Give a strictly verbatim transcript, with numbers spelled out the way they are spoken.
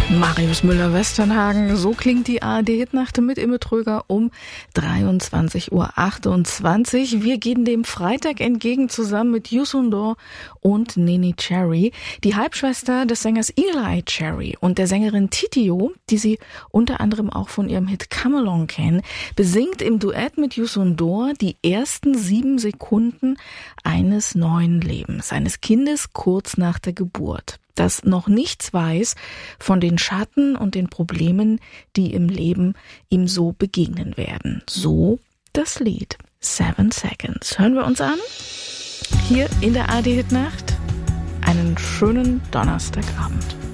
Marius Müller-Westernhagen, so klingt die A R D-Hitnacht mit Imme Tröger um dreiundzwanzig Uhr achtundzwanzig. Wir gehen dem Freitag entgegen zusammen mit Youssou N'Dour und Neneh Cherry, die Halbschwester des Sängers Eli Cherry und der Sängerin Titio, die Sie unter anderem auch von ihrem Hit Come Along kennen, besingt im Duett mit Youssou N'Dour die ersten sieben Sekunden eines neuen Lebens, eines Kindes kurz nach der Geburt, das noch nichts weiß von den Schatten und den Problemen, die im Leben ihm so begegnen werden. So das Lied Seven Seconds. Hören wir uns an. Hier in der A R D-Hitnacht. Einen schönen Donnerstagabend.